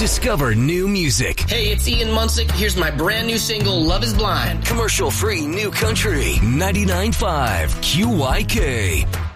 Discover new music. Hey, it's Ian Munsick. Here's my brand new single, Love is Blind. Commercial-free new country. 99.5 QYK.